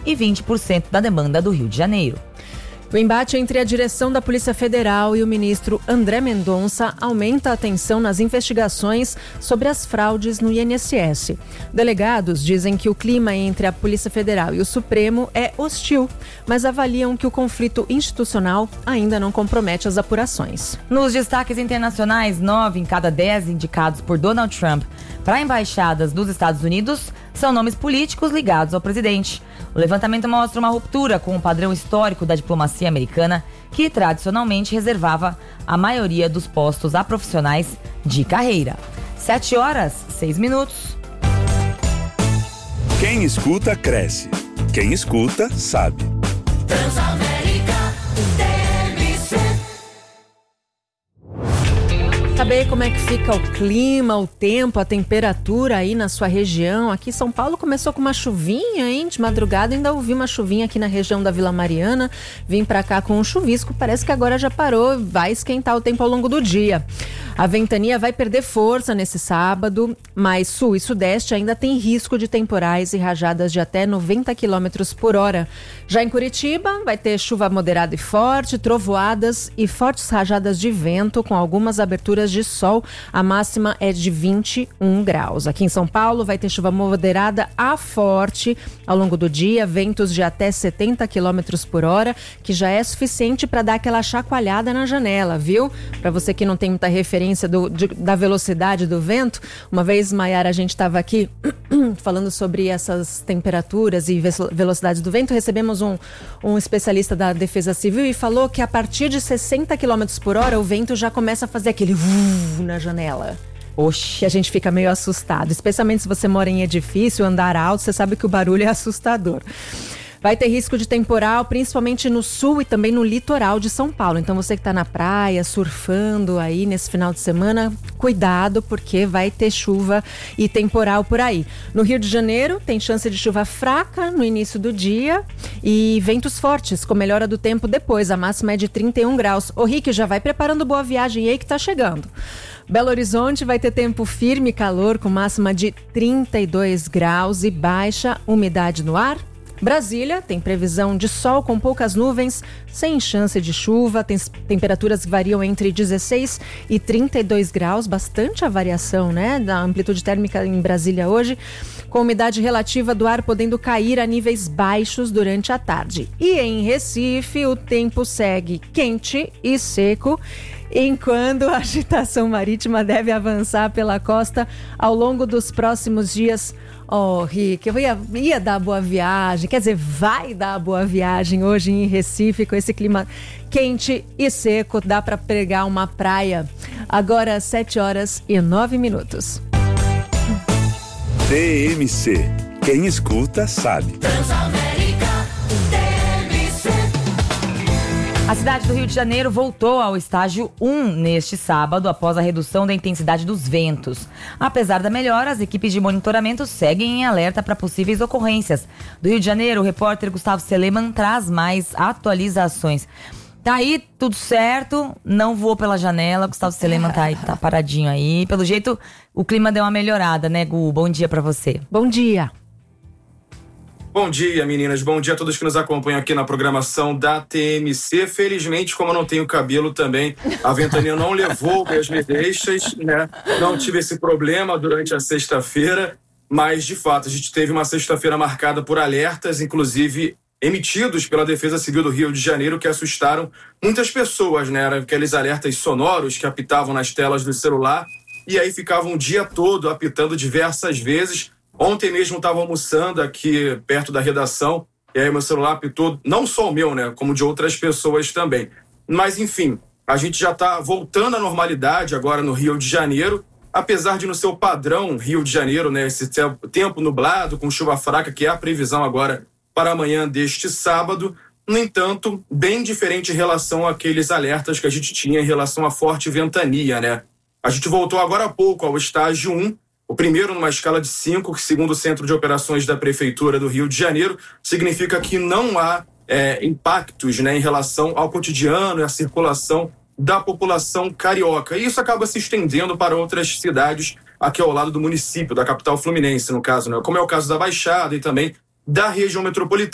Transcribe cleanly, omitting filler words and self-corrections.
e 20% da demanda do Rio de Janeiro. O embate entre a direção da Polícia Federal e o ministro André Mendonça aumenta a tensão nas investigações sobre as fraudes no INSS. Delegados dizem que o clima entre a Polícia Federal e o Supremo é hostil, mas avaliam que o conflito institucional ainda não compromete as apurações. Nos destaques internacionais, 9 em cada 10 indicados por Donald Trump para embaixadas dos Estados Unidos são nomes políticos ligados ao presidente. O levantamento mostra uma ruptura com o padrão histórico da diplomacia americana, que tradicionalmente reservava a maioria dos postos a profissionais de carreira. 7h06. Quem escuta, cresce. Quem escuta, sabe. Saber como é que fica o clima, o tempo, a temperatura aí na sua região. Aqui em São Paulo começou com uma chuvinha, hein? De madrugada ainda ouvi uma chuvinha aqui na região da Vila Mariana. Vim pra cá com um chuvisco, parece que agora já parou, vai esquentar o tempo ao longo do dia. A ventania vai perder força nesse sábado, mas sul e sudeste ainda tem risco de temporais e rajadas de até 90 km por hora. Já em Curitiba vai ter chuva moderada e forte, trovoadas e fortes rajadas de vento com algumas aberturas de sol. A máxima é de 21 graus. Aqui em São Paulo vai ter chuva moderada a forte ao longo do dia, ventos de até 70 km por hora, que já é suficiente para dar aquela chacoalhada na janela, viu? Para você que não tem muita referência da velocidade do vento, uma vez, Maiara, a gente estava aqui falando sobre essas temperaturas e velocidades do vento, recebemos um especialista da Defesa Civil e falou que a partir de 60 km por hora o vento já começa a fazer aquele na janela. Oxe, a gente fica meio assustado, especialmente se você mora em edifício, andar alto, você sabe que o barulho é assustador. Vai ter risco de temporal, principalmente no sul e também no litoral de São Paulo. Então você que está na praia, surfando aí nesse final de semana, cuidado porque vai ter chuva e temporal por aí. No Rio de Janeiro tem chance de chuva fraca no início do dia e ventos fortes com melhora do tempo depois. A máxima é de 31 graus. Ô Rick, já vai preparando boa viagem aí que tá chegando. Belo Horizonte vai ter tempo firme e calor com máxima de 32 graus e baixa umidade no ar. Brasília tem previsão de sol com poucas nuvens, sem chance de chuva, tem temperaturas que variam entre 16 e 32 graus, bastante a variação, né, da amplitude térmica em Brasília hoje, com umidade relativa do ar podendo cair a níveis baixos durante a tarde. E em Recife, o tempo segue quente e seco, enquanto a agitação marítima deve avançar pela costa ao longo dos próximos dias. Oh, Rick, eu ia dar boa viagem, quer dizer, vai dar boa viagem hoje em Recife com esse clima quente e seco, dá para pegar uma praia. Agora 7h09. TMC, quem escuta sabe. A cidade do Rio de Janeiro voltou ao estágio 1 neste sábado, após a redução da intensidade dos ventos. Apesar da melhora, as equipes de monitoramento seguem em alerta para possíveis ocorrências. Do Rio de Janeiro, o repórter Gustavo Seleman traz mais atualizações. Tá aí, tudo certo, não voou pela janela, Gustavo Seleman tá aí, tá paradinho aí. Pelo jeito, o clima deu uma melhorada, né, Gu? Bom dia pra você. Bom dia. Bom dia, meninas. Bom dia a todos que nos acompanham aqui na programação da TMC. Felizmente, como eu não tenho cabelo também, a ventania não levou as madeixas, né? Não tive esse problema durante a sexta-feira, mas, de fato, a gente teve uma sexta-feira marcada por alertas, inclusive emitidos pela Defesa Civil do Rio de Janeiro, que assustaram muitas pessoas, né? Eram aqueles alertas sonoros que apitavam nas telas do celular e aí ficavam o dia todo apitando diversas vezes. Ontem mesmo estava almoçando aqui perto da redação e aí meu celular apitou, não só o meu, né, como de outras pessoas também. Mas, enfim, a gente já está voltando à normalidade agora no Rio de Janeiro, apesar de no seu padrão Rio de Janeiro, né, esse tempo nublado, com chuva fraca, que é a previsão agora para amanhã deste sábado. No entanto, bem diferente em relação àqueles alertas que a gente tinha em relação à forte ventania, né? A gente voltou agora há pouco ao estágio 1, o primeiro numa escala de 5, que segundo o Centro de Operações da Prefeitura do Rio de Janeiro, significa que não há impactos, né, em relação ao cotidiano e à circulação da população carioca. E isso acaba se estendendo para outras cidades aqui ao lado do município, da capital fluminense, no caso, né, como é o caso da Baixada e também da região metropolitana.